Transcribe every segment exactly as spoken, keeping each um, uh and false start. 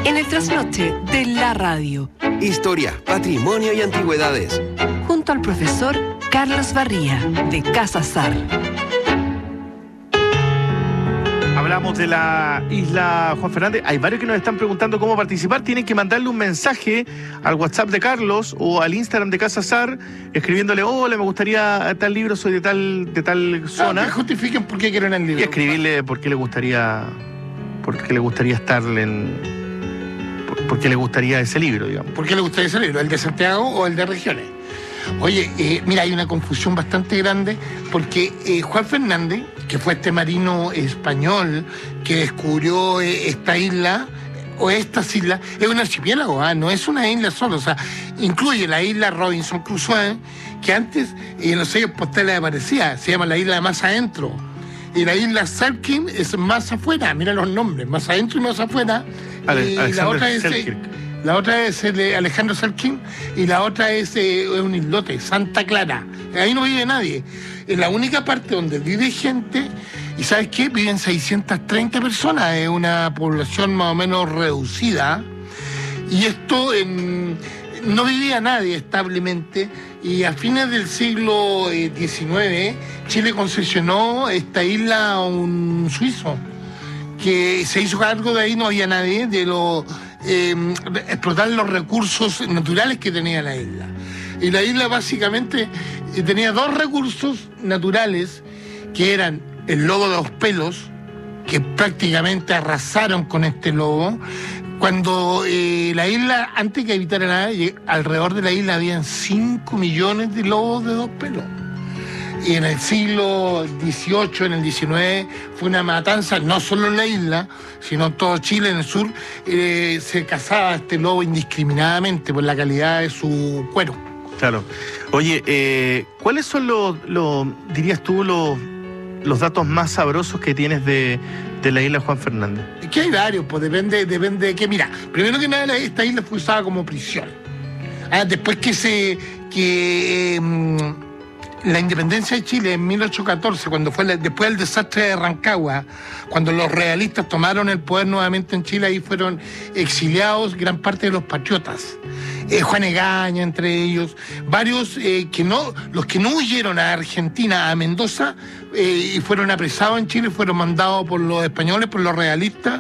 En el trasnoche de la radio. Historia, patrimonio y antigüedades. Junto al profesor Carlos Barría, de Casa Sar. Hablamos de la isla Juan Fernández. Hay varios que nos están preguntando cómo participar. Tienen que mandarle un mensaje al WhatsApp de Carlos o al Instagram de Casa Sar, escribiéndole: hola, me gustaría tal libro, soy de tal, de tal zona. Ah, que justifiquen por qué quieren el libro. Y escribirle por qué le gustaría, por qué le gustaría estar en, por, por qué le gustaría ese libro, digamos. ¿Por qué le gustaría ese libro? ¿El de Santiago o el de Regiones? Oye, eh, mira, hay una confusión bastante grande porque eh, Juan Fernández, que fue este marino español que descubrió eh, esta isla, o estas islas, es un archipiélago, ¿eh? No es una isla solo, o sea, incluye la isla Robinson Crusoe, que antes eh, en los sellos postales aparecía, se llama la isla de más adentro, y la isla Selkirk es más afuera, mira los nombres, más adentro y más afuera, Ale, y Alexander la otra es... Selkirk. La otra es el de Alejandro Selkirk y la otra es eh, un islote, Santa Clara. Ahí no vive nadie. Es la única parte donde vive gente, y ¿sabes qué? Viven seiscientas treinta personas, es una población más o menos reducida. Y esto en, no vivía nadie establemente, y a fines del siglo diecinueve Chile concesionó esta isla a un suizo, que se hizo cargo de ahí, no había nadie, de los... Eh, explotar los recursos naturales que tenía la isla. Y la isla básicamente eh, tenía dos recursos naturales, que eran el lobo de los pelos, que prácticamente arrasaron con este lobo. Cuando eh, la isla, antes que habitara nada, alrededor de la isla habían cinco millones de lobos de dos pelos. Y en el siglo dieciocho, en el diecinueve, fue una matanza, no solo en la isla, sino en todo Chile, en el sur, eh, se cazaba este lobo indiscriminadamente por la calidad de su cuero. Claro. Oye, eh, ¿cuáles son los, los, dirías tú, los, los datos más sabrosos que tienes de, de la isla Juan Fernández? Que hay varios, pues depende, depende de qué. Mira, primero que nada, esta isla fue usada como prisión. Ah, después que se... que... Eh, la independencia de Chile en mil ochocientos catorce, cuando fue la, después del desastre de Rancagua, cuando los realistas tomaron el poder nuevamente en Chile, ahí fueron exiliados gran parte de los patriotas. Eh, Juan Egaña, entre ellos, varios eh, que no, los que no huyeron a Argentina, a Mendoza, eh, y fueron apresados en Chile, fueron mandados por los españoles, por los realistas,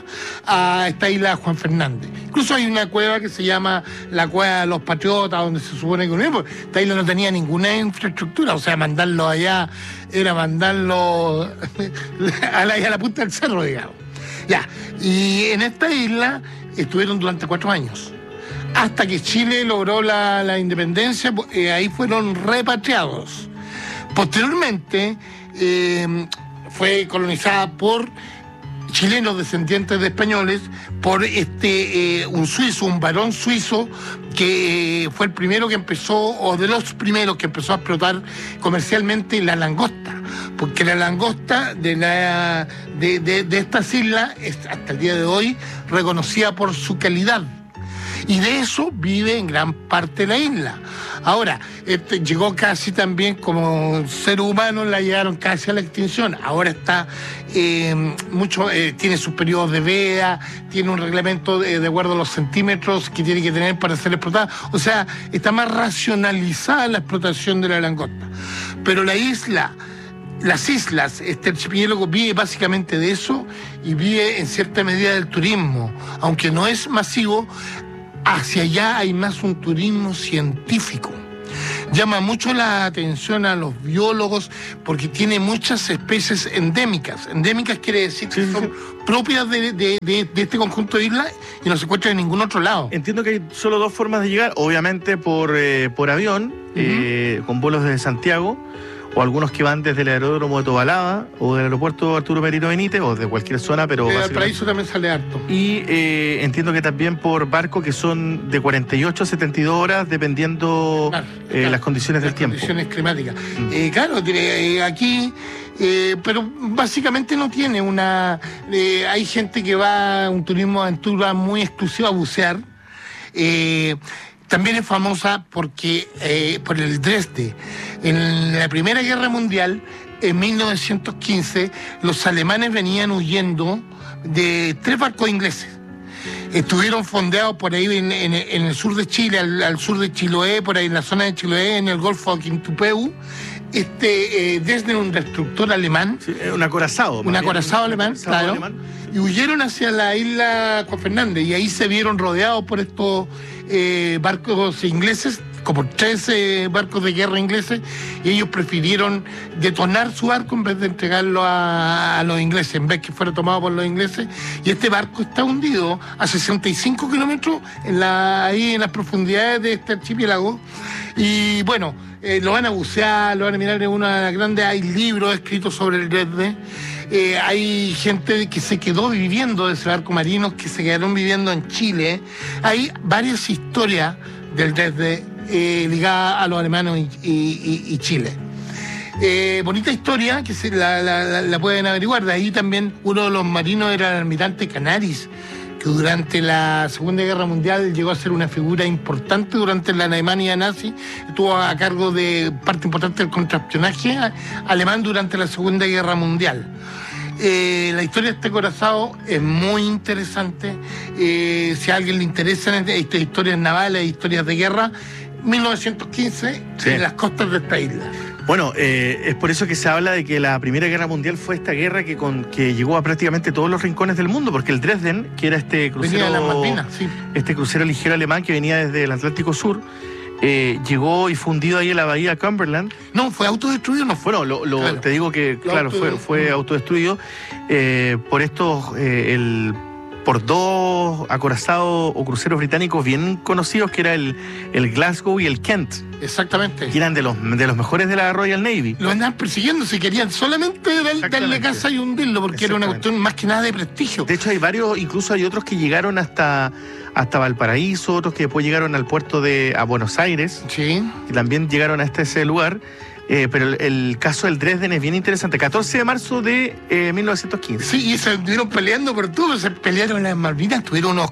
a esta isla Juan Fernández. Incluso hay una cueva que se llama la Cueva de los Patriotas, donde se supone que unieron, esta isla no tenía ninguna infraestructura, o sea, mandarlo allá era mandarlo a la, a la punta del cerro, digamos. Ya, y en esta isla estuvieron durante cuatro años. Hasta que Chile logró la, la independencia, eh, ahí fueron repatriados. Posteriormente, eh, fue colonizada por chilenos descendientes de españoles, por este eh, un suizo, un varón suizo, que eh, fue el primero que empezó, o de los primeros que empezó a explotar comercialmente la langosta, porque la langosta de, la, de, de, de estas islas es hasta el día de hoy reconocida por su calidad. Y de eso vive en gran parte de la isla. Ahora, este, llegó casi también como ser humano, la llegaron casi a la extinción. Ahora está, eh, mucho, eh, tiene sus periodos de veda, tiene un reglamento de, de acuerdo a los centímetros que tiene que tener para ser explotada. O sea, está más racionalizada la explotación de la langosta. Pero la isla... Las islas, este archipiélago vive básicamente de eso y vive en cierta medida del turismo, aunque no es masivo. Hacia allá hay más un turismo científico. Llama mucho la atención a los biólogos porque tiene muchas especies endémicas. Endémicas quiere decir que son propias de, de, de, de este conjunto de islas y no se encuentran en ningún otro lado. Entiendo que hay solo dos formas de llegar, obviamente por, eh, por avión, uh-huh. eh, con vuelos desde Santiago, o algunos que van desde el aeródromo de Tobalaba o del aeropuerto Arturo Merino Benítez o de cualquier zona, pero el paraíso también sale harto. Y eh, entiendo que también por barco, que son de cuarenta y ocho a setenta y dos horas, dependiendo claro, eh, claro, las condiciones las del tiempo. Las condiciones climáticas. Mm. Eh, claro, eh, aquí, eh, pero básicamente no tiene una... Eh, hay gente que va a un turismo de aventura muy exclusivo a bucear. Eh, También es famosa porque eh, por el Dresde. En la Primera Guerra Mundial, en mil novecientos quince, los alemanes venían huyendo de tres barcos ingleses. Estuvieron fondeados por ahí en, en, en el sur de Chile, al, al sur de Chiloé, por ahí en la zona de Chiloé, en el Golfo de Quintupeu. Este, eh, desde un destructor alemán. Sí, un acorazado. Un acorazado alemán, un acorazado claro. alemán. Y huyeron hacia la isla Juan Fernández. Y ahí se vieron rodeados por estos eh, barcos ingleses, como trece barcos de guerra ingleses, y ellos prefirieron detonar su barco en vez de entregarlo a, a los ingleses, en vez que fuera tomado por los ingleses. Y este barco está hundido a sesenta y cinco kilómetros en la, ahí en las profundidades de este archipiélago. Y bueno, eh, lo van a bucear, lo van a mirar en una de las grandes, hay libros escritos sobre el Dresde. Eh, hay gente que se quedó viviendo de ese barco, marinos que se quedaron viviendo en Chile. Hay varias historias del Dresde eh, ligadas a los alemanes y, y, y Chile. Eh, bonita historia que se la, la, la pueden averiguar. De ahí también uno de los marinos era el almirante Canaris, que durante la Segunda Guerra Mundial llegó a ser una figura importante durante la Alemania nazi. Estuvo a cargo de parte importante del contraespionaje alemán durante la Segunda Guerra Mundial. Eh, la historia de este acorazado es muy interesante. Eh, si a alguien le interesan estas historias navales, historias de guerra, mil novecientos quince, sí, en las costas de esta isla. Bueno, eh, es por eso que se habla de que la Primera Guerra Mundial fue esta guerra que, con, que llegó a prácticamente todos los rincones del mundo, porque el Dresden, que era este crucero, venía de las Malvinas, sí, este crucero ligero alemán que venía desde el Atlántico Sur, eh, llegó y fundido ahí en la bahía Cumberland. No, fue autodestruido, no fue. Bueno, lo, lo, claro. te digo que, claro, fue, fue autodestruido eh, por estos, eh, el... por dos acorazados o cruceros británicos bien conocidos, que era el, el Glasgow y el Kent. Exactamente. Que eran de los, de los mejores de la Royal Navy. Lo andaban persiguiendo, si querían solamente dar, darle casa y hundirlo, porque era una cuestión más que nada de prestigio. De hecho, hay varios, incluso hay otros que llegaron hasta, hasta Valparaíso, otros que después llegaron al puerto de a Buenos Aires, sí, que también llegaron a este ese lugar. Eh, pero el, el caso del Dresden es bien interesante. catorce de marzo de eh, mil novecientos quince. Sí, y se estuvieron peleando por todo. Se pelearon en las Malvinas, tuvieron unos,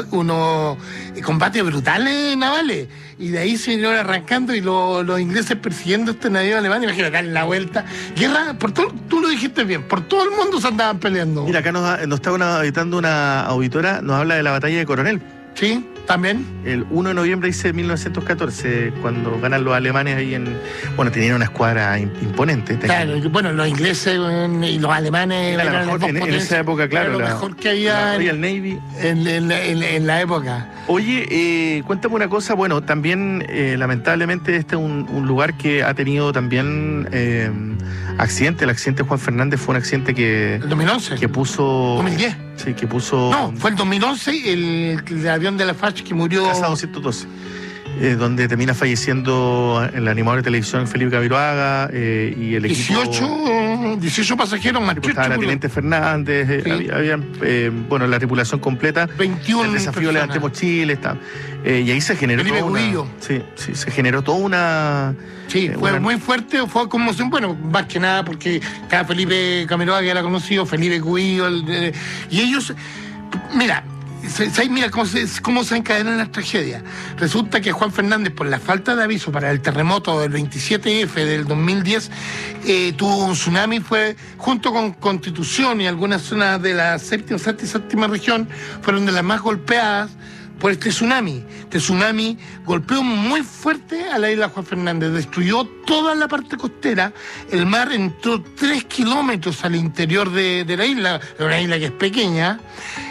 unos combates brutales navales. Y de ahí se iban arrancando y lo, los ingleses persiguiendo este navío alemán. Imagínate, darle la vuelta. Guerra, por todo, tú lo dijiste bien, por todo el mundo se andaban peleando. Mira, acá nos, nos está una, editando una auditora, nos habla de la batalla de Coronel. Sí, también. El uno de noviembre, dice, mil novecientos catorce, cuando ganan los alemanes ahí en... Bueno, tenían una escuadra imponente. Claro, y bueno, los ingleses y los alemanes... Era la mejor, en, en esa época, claro. Era lo la, mejor que había la Royal Navy. En, en, en, en la época. Oye, eh, cuéntame una cosa. Bueno, también, eh, lamentablemente, este es un, un lugar que ha tenido también eh, accidente. El accidente de Juan Fernández fue un accidente que... El dos mil once. Que puso... dos mil diez. Sí, que puso... No, fue el dos mil once, el, el avión de la F A C que murió... Casa doscientos doce, eh, donde termina falleciendo el animador de televisión Felipe Camiroaga eh, y el equipo... dieciocho, dieciocho pasajeros más. Estaba la Teniente Fernández, eh, sí. había, había eh, bueno, la tripulación completa. veintiuno El desafío personas. Levantemos Chile, está. Eh, y ahí se generó Felipe toda Cubillo. una... Sí, sí, se generó toda una... Sí, eh, fue una... muy fuerte, fue como, bueno, más que nada porque cada Felipe Camiroaga que era conocido, Felipe Cubillo, el, el, y ellos... Mira, mira cómo se, cómo se encadenan las tragedias. Resulta que Juan Fernández, por la falta de aviso para el terremoto del veintisiete efe del dos mil diez, eh, tuvo un tsunami, fue junto con Constitución y algunas zonas de la séptima, sexta y séptima región, fueron de las más golpeadas por este tsunami. Este tsunami golpeó muy fuerte a la isla Juan Fernández, destruyó toda la parte costera, el mar entró tres kilómetros al interior de, de la isla, una isla que es pequeña,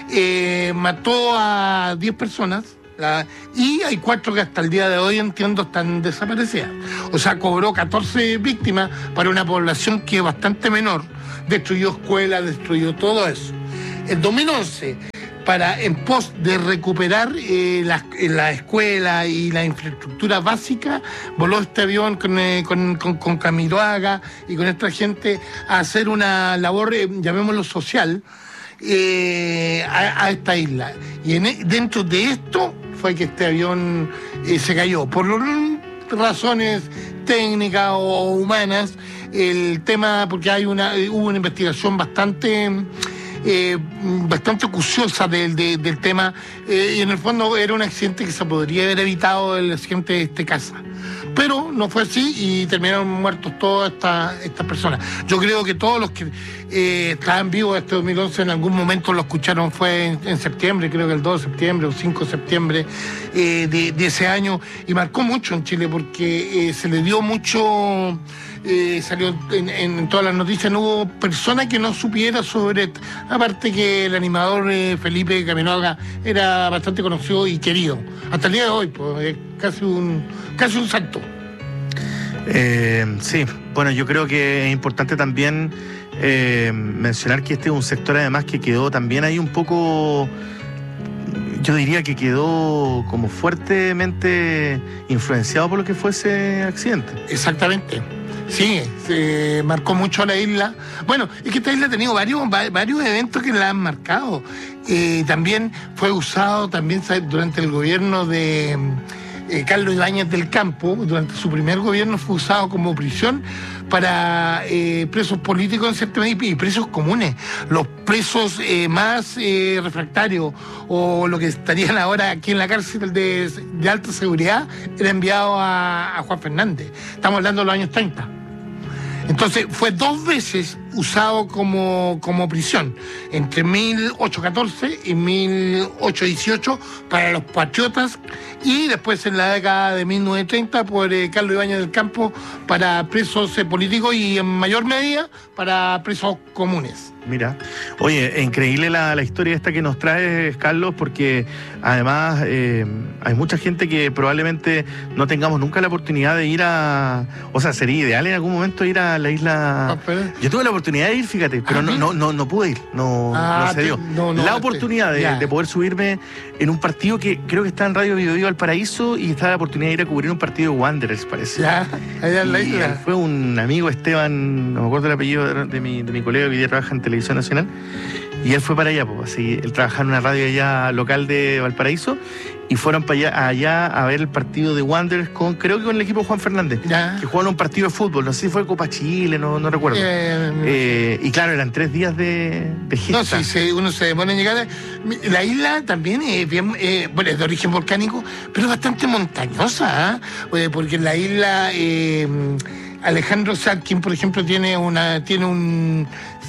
eh, mató a diez personas, la, y hay cuatro que hasta el día de hoy, entiendo, están desaparecidas. O sea, cobró catorce víctimas para una población que es bastante menor, destruyó escuelas, destruyó todo eso. En dos mil once... para en pos de recuperar eh, la, la escuela y la infraestructura básica, voló este avión con, eh, con, con, con Camiroaga y con esta gente a hacer una labor, eh, llamémoslo social, eh, a, a esta isla. Y en, dentro de esto fue que este avión eh, se cayó. Por razones técnicas o humanas, el tema, porque hay una, hubo una investigación bastante... Eh, bastante acuciosa del, de, del tema, eh, y en el fondo era un accidente que se podría haber evitado, el accidente de este casa, pero no fue así y terminaron muertos todas estas estas personas. Yo creo que todos los que eh, estaban vivos este dos mil once en algún momento lo escucharon, fue en, en septiembre, creo que el dos de septiembre o cinco de septiembre eh, de, de ese año, y marcó mucho en Chile porque eh, se le dio mucho... Eh, salió en, en todas las noticias, no hubo persona que no supiera sobre, aparte que el animador eh, Felipe Camiroaga era bastante conocido y querido hasta el día de hoy, pues es casi un casi un santo. Eh, sí, bueno, yo creo que es importante también eh, mencionar que este es un sector además que quedó también ahí un poco, yo diría que quedó como fuertemente influenciado por lo que fue ese accidente. Exactamente. Sí, se marcó mucho a la isla. Bueno, es que esta isla ha tenido varios, varios eventos que la han marcado. Eh, también fue usado también durante el gobierno de eh, Carlos Ibáñez del Campo, durante su primer gobierno fue usado como prisión para eh, presos políticos en cierta medida y presos comunes. Los presos eh, más eh, refractarios o lo que estarían ahora aquí en la cárcel de, de alta seguridad era enviado a, a Juan Fernández. Estamos hablando de los años treinta. Entonces fue dos veces usado como, como prisión, entre mil ochocientos catorce y mil ochocientos dieciocho para los patriotas y después en la década de mil novecientos treinta por eh, Carlos Ibáñez del Campo para presos eh, políticos y en mayor medida para presos comunes. Mira, oye, increíble la, la historia esta que nos traes, Carlos, porque además eh, hay mucha gente que probablemente no tengamos nunca la oportunidad de ir a... O sea, sería ideal en algún momento ir a la isla... Ah, pero... Yo tuve la oportunidad de ir, fíjate, pero ¿Ah, no, no, no, no pude ir, no, ah, no se dio. Te, no, no, la oportunidad de, de poder subirme en un partido que creo que está en Radio Bio Bio Valparaíso y está la oportunidad de ir a cubrir un partido de Wanderers, parece. Ya, allá en la y isla. Fue un amigo, Esteban, no me acuerdo el apellido de, de, mi, de mi colega que hoy día trabaja en Televisión Nacional, y él fue para allá, pues, así, él trabajaba en una radio allá local de Valparaíso y fueron para allá, allá a ver el partido de Wanderers con, creo que con el equipo de Juan Fernández, ya. que jugaron un partido de fútbol, no sé si fue Copa Chile, no, no recuerdo. Eh, eh, y claro, eran tres días de, de gesta. No, si se, uno se demora en llegar. La isla también es bien, eh, bueno, es de origen volcánico, pero es bastante montañosa, ¿eh? Porque en la isla eh, Alejandro Salkin, por ejemplo, tiene una, tiene un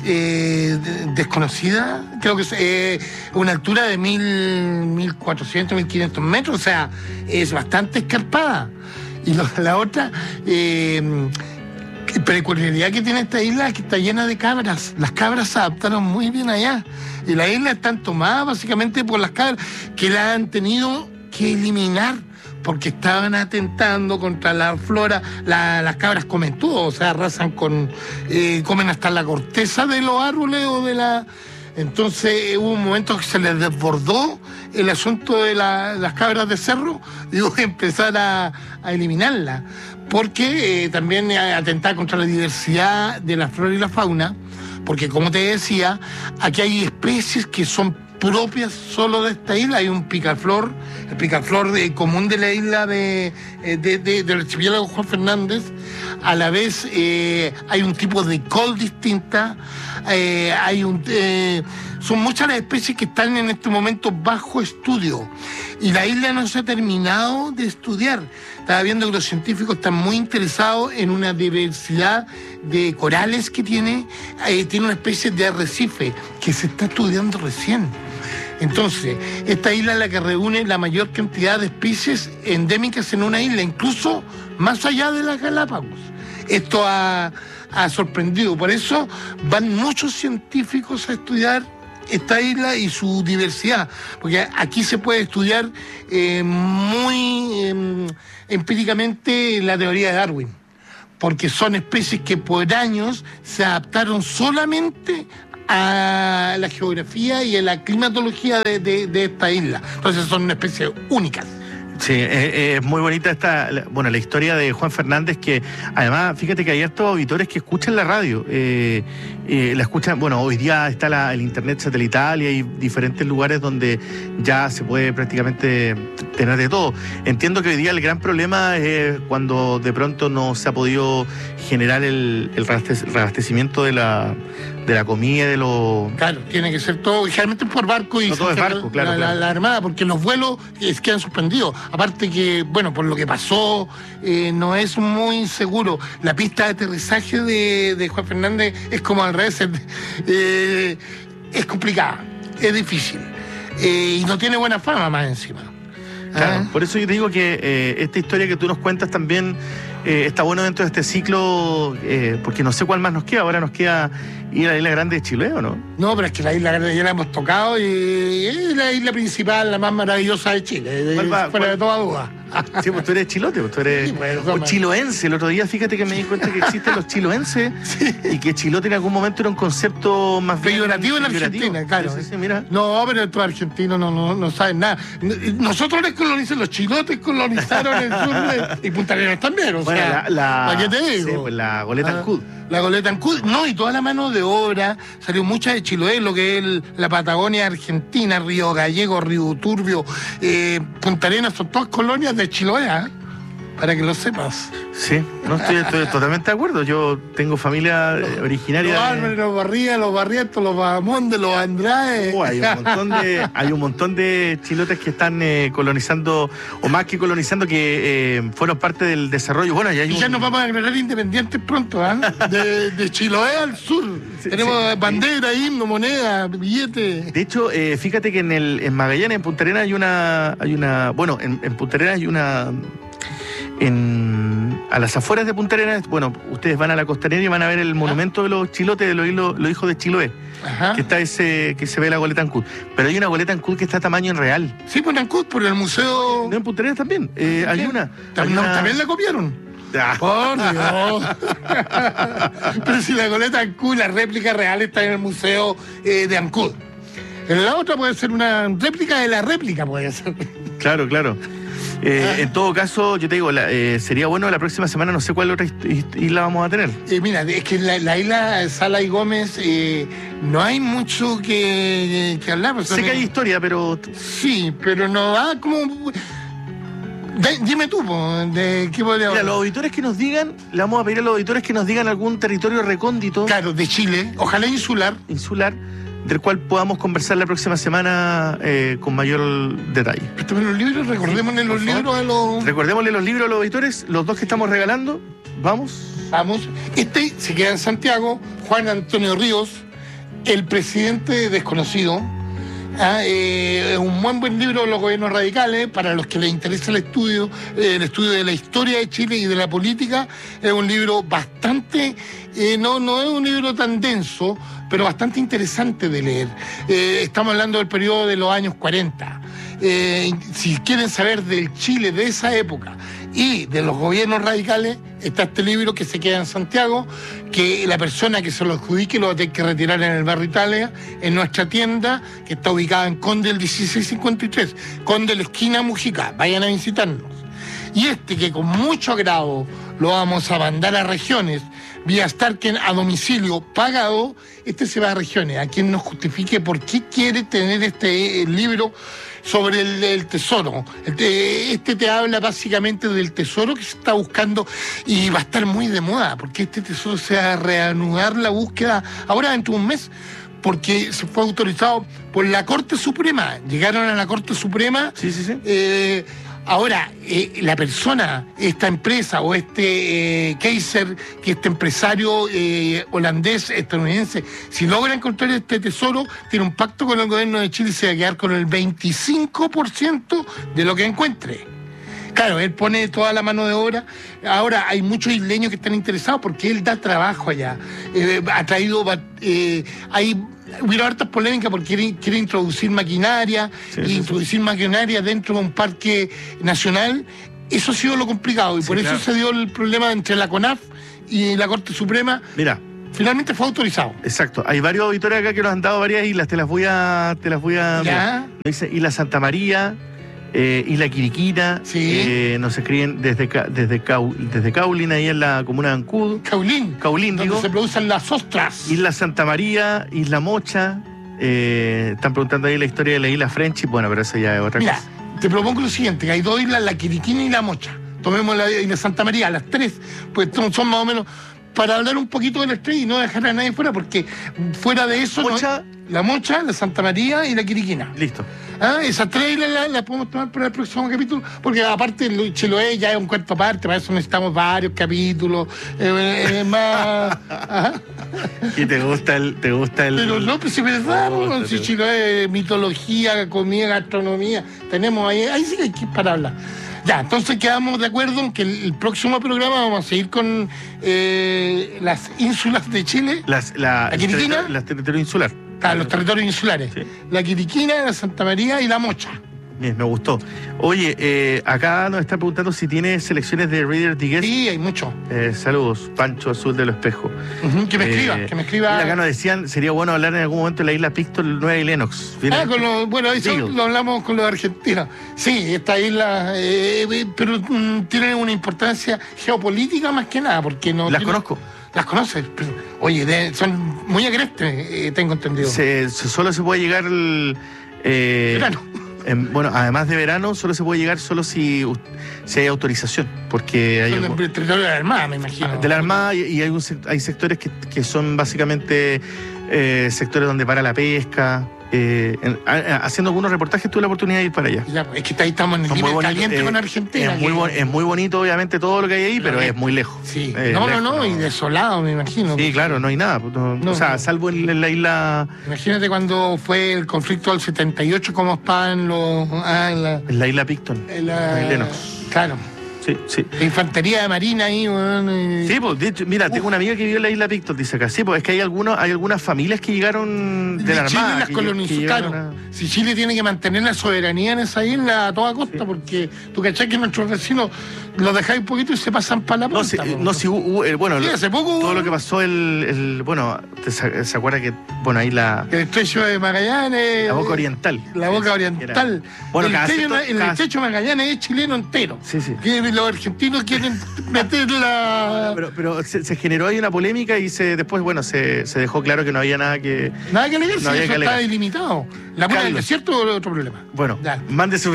eh, desconocida, creo que es eh, una altura de mil, mil cuatrocientos, mil quinientos metros, o sea, es bastante escarpada. Y lo, la otra eh, peculiaridad que tiene esta isla es que está llena de cabras. Las cabras se adaptaron muy bien allá. Y la isla está tomada básicamente por las cabras que la han tenido que eliminar porque estaban atentando contra la flora. La, las cabras comen todo, o sea, arrasan con... Eh, comen hasta la corteza de los árboles o de la... Entonces hubo un momento que se les desbordó el asunto de la, las cabras de cerro y hubo que empezar a, a eliminarlas, porque eh, también atentar contra la diversidad de la flora y la fauna, porque como te decía, aquí hay especies que son propias solo de esta isla. Hay un picaflor, el picaflor de, común de la isla de, de, de, del archipiélago Juan Fernández. A la vez eh, hay un tipo de col distinta, eh, hay un, eh, son muchas las especies que están en este momento bajo estudio y la isla no se ha terminado de estudiar. Estaba viendo que los científicos están muy interesados en una diversidad de corales que tiene, eh, tiene una especie de arrecife que se está estudiando recién. Entonces, esta isla es la que reúne la mayor cantidad de especies endémicas en una isla, incluso más allá de las Galápagos. Esto ha, ha sorprendido, por eso van muchos científicos a estudiar esta isla y su diversidad, porque aquí se puede estudiar eh, muy eh, empíricamente la teoría de Darwin, porque son especies que por años se adaptaron solamente a la geografía y a la climatología de, de, de esta isla. Entonces son especies únicas. Sí, es eh, eh, muy bonita esta, la, bueno, la historia de Juan Fernández, que además, fíjate que hay estos auditores que escuchan la radio. Eh, eh, la escuchan, bueno, hoy día está la, el internet satelital y hay diferentes lugares donde ya se puede prácticamente tener de todo. Entiendo que hoy día el gran problema es cuando de pronto no se ha podido generar el, el reabastecimiento de la, de la comida, de los... Claro, tiene que ser todo, generalmente por barco y no, todo es barco, claro, la, claro. La, la Armada, porque los vuelos eh, quedan suspendidos. Aparte que, bueno, por lo que pasó, eh, no es muy seguro. La pista de aterrizaje de, de Juan Fernández es como al revés, eh, es complicada, es difícil. Eh, y no tiene buena fama más encima. Claro, ¿Ah? por eso yo te digo que eh, esta historia que tú nos cuentas también eh, está bueno dentro de este ciclo, eh, porque no sé cuál más nos queda. Ahora nos queda ir a la Isla Grande de Chiloé, ¿o no? No, pero es que la Isla Grande ya la hemos tocado y es la isla principal, la más maravillosa de Chile, ¿Cuál va? fuera ¿Cuál? de toda duda. Sí, pues tú eres chilote, pues tú eres Sí, pues, o somos- chiloense. El otro día, fíjate que me di cuenta que existen los chiloenses y que chilote en algún momento era un concepto más bien Peyorativo en peyorativo. Argentina, claro. Sí, sí, sí, mira. No, pero estos argentinos no, no, no saben nada. Nosotros les colonizamos, los chilotes colonizaron el sur de, y Punta Arenas también, o Bueno, sea, la, la, ¿para qué te digo? sí, pues la goleta Ah, Ancud. La goleta Ancud, no, y toda la mano de obra, salió mucha de Chiloé, lo que es el- la Patagonia Argentina, Río Gallego, Río Turbio, eh, Punta Arenas, son todas colonias de Chiloé, ¿eh? Para que lo sepas. Sí, no estoy, estoy totalmente de acuerdo. Yo tengo familia eh, originaria Los de- Álvarez, los Barría, los Barrientos, los Bahamondes, los Andrade. Oh, hay un montón de hay un montón de chilotes que están eh, colonizando, o más que colonizando, que eh, fueron parte del desarrollo. Bueno, ya hay Y ya un- nos vamos a declarar independientes pronto, ¿ah? De, de Chiloé al sur. Sí, Tenemos sí. bandera, himno, moneda, billete. De hecho, eh, fíjate que en el en Magallanes, en Punta Arenas, hay una hay una bueno, en, en Punta Arenas hay una en a las afueras de Punta Arenas, bueno, ustedes van a la costanera y van a ver el monumento de los chilotes, de los, hilo- los hijos de Chiloé, Ajá. que está ese que se ve la goleta Ancud. Pero hay una goleta Ancud que está a tamaño en real. Sí, por Ancud, por el museo. No, en Punta Arenas también. Eh, hay una. hay También, no, una- también la copiaron. Ah. Por Dios. Pero si la goleta Ancud, la réplica real está en el museo eh, de Ancud. En la otra puede ser una réplica de la réplica, puede ser. Claro, claro. Eh, en todo caso, yo te digo, la- eh, sería bueno la próxima semana, no sé cuál otra ist- ist- isla vamos a tener. Eh, mira, es que la, la isla Sala y Gómez eh, no hay mucho que, que hablar. pues, Sé que son- hay historia, pero Sí, pero no va como... De- dime tú, po, de qué podría mira, hablar. los auditores que nos digan, le vamos a pedir a los auditores que nos digan algún territorio recóndito, Claro, de Chile, ojalá insular. insular, del cual podamos conversar la próxima semana eh, con mayor detalle. Préstame los libros, recordémosle los por favor. libros a los... Recordémosle los libros a los auditores, los dos que estamos regalando. Vamos. Vamos. Este se queda en Santiago, Juan Antonio Ríos, El presidente desconocido. Ah, eh, es un buen buen libro de los gobiernos radicales para los que les interesa el estudio, eh, el estudio de la historia de Chile y de la política. Es un libro bastante, eh, no, no es un libro tan denso, pero bastante interesante de leer. Eh, estamos hablando del periodo de los años cuarenta. Eh, si quieren saber del Chile de esa época y de los gobiernos radicales, está este libro que se queda en Santiago, que la persona que se lo adjudique lo va a tener que retirar en el barrio Italia, en nuestra tienda, que está ubicada en Conde el dieciséis cincuenta y tres, Conde la esquina Mujica. Vayan a visitarnos. Y este que con mucho agrado lo vamos a mandar a regiones, vía Starken a domicilio pagado, este se va a regiones, a quien nos justifique por qué quiere tener este eh, libro sobre el, el tesoro. Este, este te habla básicamente del tesoro que se está buscando y va a estar muy de moda, porque este tesoro se va a reanudar la búsqueda ahora dentro de un mes, porque se fue autorizado por la Corte Suprema. Llegaron a la Corte Suprema. Sí, sí, sí. Eh, ahora, eh, la persona, esta empresa o este eh, Kaiser, que este empresario eh, holandés, estadounidense, si logra encontrar este tesoro, tiene un pacto con el gobierno de Chile y se va a quedar con el veinticinco por ciento de lo que encuentre. Claro, él pone toda la mano de obra. Ahora hay muchos isleños que están interesados porque él da trabajo allá. Eh, ha traído... Eh, hay Hubo hartas polémicas porque quiere, quiere introducir maquinaria, Sí, y sí, sí. introducir maquinaria dentro de un parque nacional. Eso ha sido lo complicado y Sí, por claro. eso se dio el problema entre la CONAF y la Corte Suprema. Mira, Finalmente fue autorizado. exacto. Hay varios auditores acá que nos han dado varias islas. Te las voy a. Te las voy a. Ya. Mira, dice Isla Santa María, Eh, Isla Quiriquina, Sí. eh, nos escriben desde, Ca- desde, Cau- desde Caulín, ahí en la comuna de Ancud. Caulín. Caulín, donde digo. se producen las ostras. Isla Santa María, Isla Mocha. eh, están preguntando ahí la historia de la isla Friendship. Bueno, pero eso ya es otra Mira, cosa. te propongo lo siguiente, que hay dos islas, la Quiriquina y la Mocha. Tomemos la isla Santa María, las tres, pues son son más o menos, para hablar un poquito de las tres y no dejar a nadie fuera, porque fuera de eso, no- Mocha. la Mocha, la Santa María y la Quiriquina. Listo. Ah, esas tres islas las, las podemos tomar para el próximo capítulo, porque aparte el Chiloé ya es un cuarto aparte, para eso necesitamos varios capítulos, eh, eh, más... Ajá. ¿Y te gusta el...? Te gusta el Pero no, pues si es verdad, Me gusta, ¿no? Si te- Chiloé, mitología, comida, gastronomía, tenemos ahí, ahí sí que hay que ir para hablar. Ya, entonces quedamos de acuerdo en que el, el próximo programa vamos a seguir con eh, las ínsulas de Chile, Las, la, ¿La Quiriquina? el territorio insular. ah, los territorios insulares, Sí. la Quiriquina, la Santa María y la Mocha. Bien, me gustó. Oye, eh, acá nos está preguntando si tiene selecciones de Reader Digest. Sí, hay mucho. Eh, saludos, Pancho Azul de los Espejos. Ujú, que me Eh, escriba, que me escriba. mira, acá nos decían, sería bueno hablar en algún momento de la isla Pictol, Nueva y Lennox. ¿Viene? Ah, con los, bueno, eso Digo. lo hablamos con los argentinos. Sí, esta isla, eh, eh, pero mm, tiene una importancia geopolítica más que nada, porque no. Las tiene- conozco. Las conoces, pero, oye, de- son muy agrestes, eh, tengo entendido. Se, se- solo se puede llegar el, eh, Verano. en- bueno, además de verano, solo se puede llegar solo si, u- si hay autorización, porque hay Son algo- del territorio de la Armada, me imagino. de la Armada y, y hay, un sec- hay sectores que, que son básicamente eh, sectores donde para la pesca. eh, en- a- a- haciendo algunos reportajes tuve la oportunidad de ir para allá. Ya, es que ahí estamos en el Son muy límite bonitos, caliente eh, con Argentina. Es muy, que- bon- es muy bonito, obviamente, todo lo que hay ahí, pero Lo que- es muy lejos. Sí, Eh, no, lejos, no, no, y desolado, me imagino. Sí, claro, no hay nada. pues, no- No, o sea, no. salvo en, en la isla, Imagínate cuando fue el conflicto del setenta y ocho, cómo estaban los. Ah, en la, en la isla Picton. en la- en Lennox. Claro, Sí, sí. la infantería de marina ahí, weón, y- Sí, pues, de hecho, mira, tengo una amiga que vive en la isla Picton, dice acá. Sí, pues es que hay algunos, hay algunas familias que llegaron de, de la Chile Armada. las que- colonizó. que Claro, llegaron si Chile tiene que mantener la soberanía en esa isla a toda costa, porque tú cachás que nuestros vecinos los dejáis un poquito y se pasan para la a- No, punta. si, po. no, si hubo, hubo- eh, bueno, Sí, lo- hace poco hubo- todo lo que pasó, el, el bueno, te sa- se acuerda que, bueno, ahí la, El estrecho de Magallanes. la boca oriental. La boca Era- oriental. Bueno, el, cada estrecho, sector- el cada- estrecho de Magallanes es chileno entero. Sí, sí. Que los argentinos quieren meter la. Pero, pero se, se generó ahí una polémica y se después, bueno, se, se dejó claro que no había nada que... Nada que alegar, si No había eso que está alegar. delimitado. La pura del Carlos. desierto o otro problema. Bueno, Ya. mande su...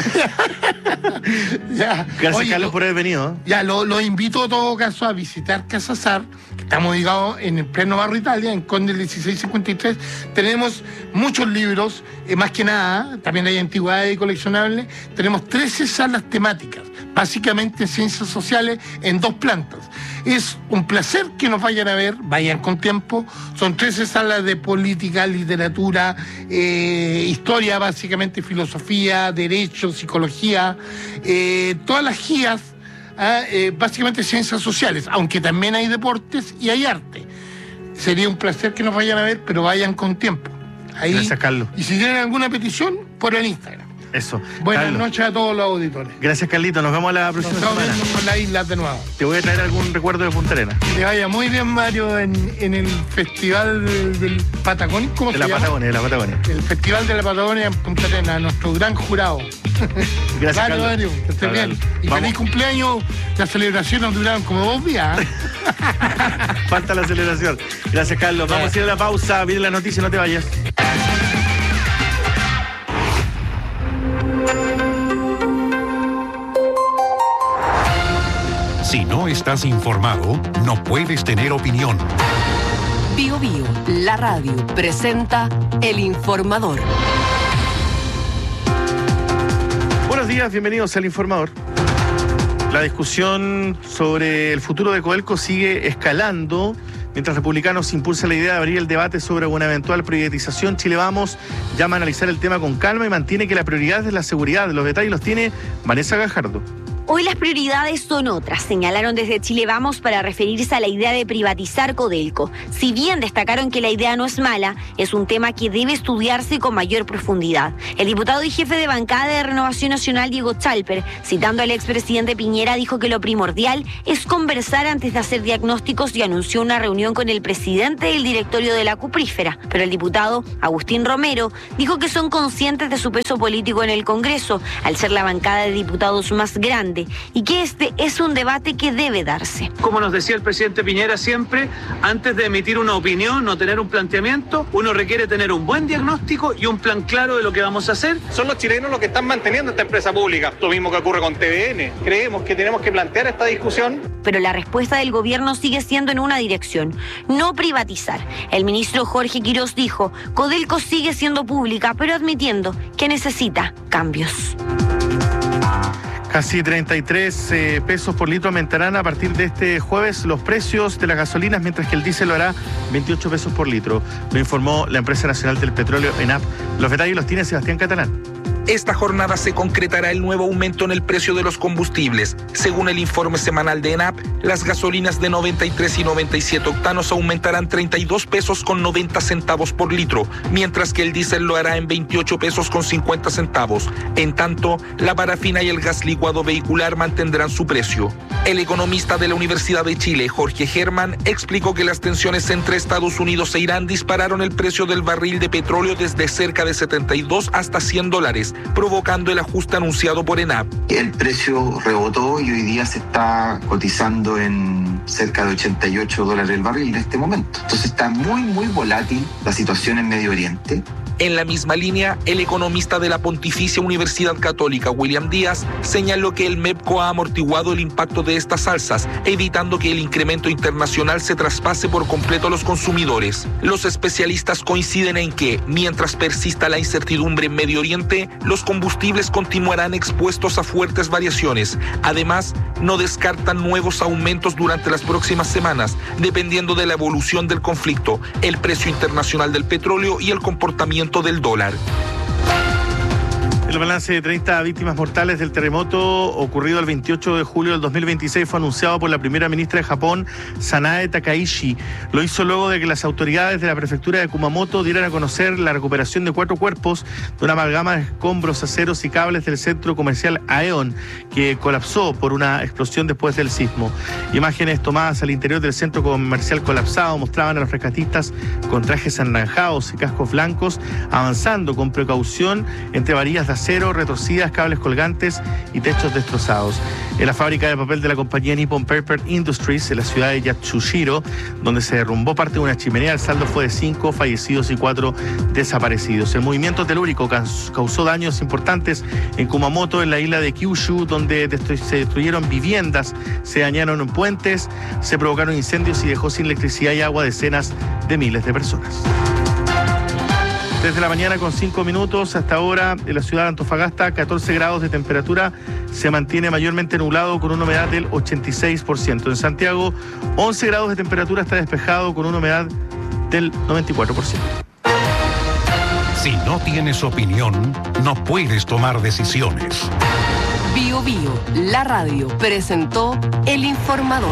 Ya. Gracias, Oye, Carlos, lo- por haber venido. Ya, lo, lo invito en todo caso a visitar Casa Sar, que estamos ubicados en el pleno barrio Italia, en Conde del dieciséis cincuenta y tres. Tenemos muchos libros, eh, más que nada, también hay antigüedades y coleccionables. Tenemos trece salas temáticas, básicamente ciencias sociales, en dos plantas. Es un placer que nos vayan a ver, vayan con tiempo. Son trece salas de política, literatura, eh, historia, básicamente filosofía, derecho, psicología, eh, todas las guías. Ah, eh, básicamente ciencias sociales, aunque también hay deportes y hay arte. Sería un placer que nos vayan a ver, pero vayan con tiempo. Ahí, Gracias, Carlos. y si tienen alguna petición, por el Instagram. Eso. Buenas Carlos. noches a todos los auditores. Gracias, Carlito. Nos vemos la Nos próxima estamos semana. viendo con las islas de nuevo. Te voy a traer algún recuerdo de Punta Arenas. Que te vaya muy bien, Mario, en, en el festival del, del Patagónico, ¿cómo De se la llama? Patagonia, de la Patagonia. El festival de la Patagonia en Punta Arenas, nuestro gran jurado. Gracias, Dale, Carlos. Mario, que estés Chao, bien. Carlos. Y Vamos. feliz cumpleaños. Las celebraciones duraron como dos días. ¿eh? Falta la celebración. Gracias, Carlos. Vamos a ir a la pausa. Viene la noticia, no te vayas. Si no estás informado, no puedes tener opinión. Bio Bio, la radio, presenta El Informador. Buenos días, bienvenidos al Informador. La discusión sobre el futuro de Codelco sigue escalando. Mientras republicanos impulsan la idea de abrir el debate sobre una eventual privatización, Chile Vamos llama a analizar el tema con calma y mantiene que la prioridad es la seguridad. Los detalles los tiene Vanessa Gajardo. Hoy las prioridades son otras, señalaron desde Chile Vamos para referirse a la idea de privatizar Codelco. Si bien destacaron que la idea no es mala, es un tema que debe estudiarse con mayor profundidad. El diputado y jefe de bancada de Renovación Nacional, Diego Chalper, citando al expresidente Piñera, dijo que lo primordial es conversar antes de hacer diagnósticos y anunció una reunión con el presidente del directorio de la Cuprífera. Pero el diputado Agustín Romero dijo que son conscientes de su peso político en el Congreso, al ser la bancada de diputados más grande, y que este es un debate que debe darse. Como nos decía el presidente Piñera siempre, antes de emitir una opinión o tener un planteamiento, uno requiere tener un buen diagnóstico y un plan claro de lo que vamos a hacer. Son los chilenos los que están manteniendo esta empresa pública, lo mismo que ocurre con T V N. Creemos que tenemos que plantear esta discusión. Pero la respuesta del gobierno sigue siendo en una dirección: no privatizar. El ministro Jorge Quirós dijo, Codelco sigue siendo pública, pero admitiendo que necesita cambios. Casi treinta y tres eh, pesos por litro aumentarán a partir de este jueves los precios de las gasolinas, mientras que el diésel lo hará veintiocho pesos por litro. Lo informó la Empresa Nacional del Petróleo, ENAP. Los detalles los tiene Sebastián Catalán. Esta jornada se concretará el nuevo aumento en el precio de los combustibles. Según el informe semanal de ENAP, las gasolinas de noventa y tres y noventa y siete octanos aumentarán treinta y dos pesos con noventa centavos por litro, mientras que el diésel lo hará en veintiocho pesos con cincuenta centavos. En tanto, la parafina y el gas licuado vehicular mantendrán su precio. El economista de la Universidad de Chile, Jorge Germán, explicó que las tensiones entre Estados Unidos e Irán dispararon el precio del barril de petróleo desde cerca de setenta y dos hasta cien dólares, provocando el ajuste anunciado por ENAP. El precio rebotó y hoy día se está cotizando en cerca de ochenta y ocho dólares el barril en este momento. Entonces está muy, muy volátil la situación en Medio Oriente. En la misma línea, el economista de la Pontificia Universidad Católica, William Díaz, señaló que el MEPCO ha amortiguado el impacto de estas alzas, evitando que el incremento internacional se traspase por completo a los consumidores. Los especialistas coinciden en que, mientras persista la incertidumbre en Medio Oriente, los combustibles continuarán expuestos a fuertes variaciones. Además, no descartan nuevos aumentos durante las próximas semanas, dependiendo de la evolución del conflicto, el precio internacional del petróleo y el comportamiento del dólar. El balance de treinta víctimas mortales del terremoto ocurrido el veintiocho de julio del dos mil veintiséis fue anunciado por la primera ministra de Japón, Sanae Takaichi. Lo hizo luego de que las autoridades de la prefectura de Kumamoto dieran a conocer la recuperación de cuatro cuerpos de una amalgama de escombros, aceros y cables del centro comercial Aeon, que colapsó por una explosión después del sismo. Imágenes tomadas al interior del centro comercial colapsado mostraban a los rescatistas con trajes anaranjados y cascos blancos avanzando con precaución entre varillas de acero retorcidas, cables colgantes y techos destrozados. En la fábrica de papel de la compañía Nippon Paper Industries, en la ciudad de Yatsushiro, donde se derrumbó parte de una chimenea, el saldo fue de cinco fallecidos y cuatro desaparecidos. El movimiento telúrico causó daños importantes en Kumamoto, en la isla de Kyushu, donde se destruyeron viviendas, se dañaron puentes, se provocaron incendios y dejó sin electricidad y agua decenas de miles de personas. Desde la mañana con cinco minutos hasta ahora en la ciudad de Antofagasta, catorce grados de temperatura, se mantiene mayormente nublado con una humedad del ochenta y seis por ciento. En Santiago, once grados de temperatura, está despejado con una humedad del noventa y cuatro por ciento. Si no tienes opinión, no puedes tomar decisiones. Bio Bio, la radio, presentó El Informador.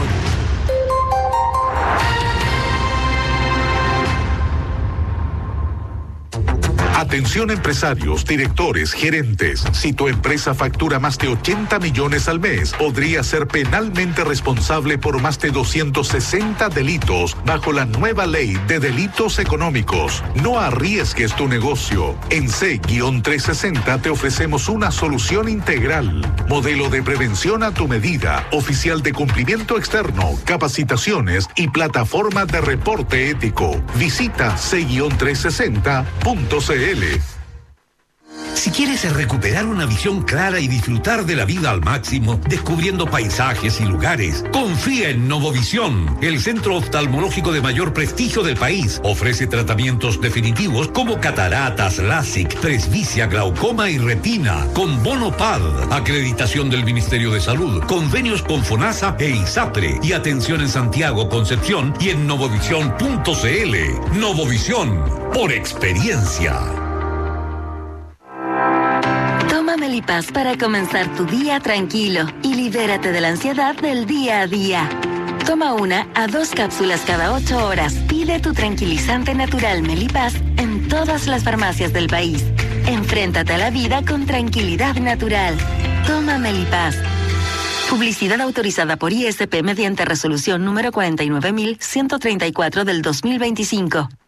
Atención empresarios, directores, gerentes. Si tu empresa factura más de ochenta millones al mes, podría ser penalmente responsable por más de doscientos sesenta delitos bajo la nueva ley de delitos económicos. No arriesgues tu negocio. En C trescientos sesenta te ofrecemos una solución integral. Modelo de prevención a tu medida, oficial de cumplimiento externo, capacitaciones y plataforma de reporte ético. Visita C trescientos sesenta punto c l. Si quieres recuperar una visión clara y disfrutar de la vida al máximo, descubriendo paisajes y lugares, confía en Novovisión, el centro oftalmológico de mayor prestigio del país. Ofrece tratamientos definitivos como cataratas, LASIK, presbicia, glaucoma y retina, con bono P A D, acreditación del Ministerio de Salud, convenios con FONASA e ISAPRE, y atención en Santiago, Concepción y en novovisión punto c l. Novovisión, por experiencia. Tómame el Melipaz para comenzar tu día tranquilo y libérate de la ansiedad del día a día. Toma una a dos cápsulas cada ocho horas. Pide tu tranquilizante natural Melipaz en todas las farmacias del país. Enfréntate a la vida con tranquilidad natural. Toma Melipaz. Publicidad autorizada por I S P mediante resolución número cuarenta y nueve mil ciento treinta y cuatro del dos mil veinticinco.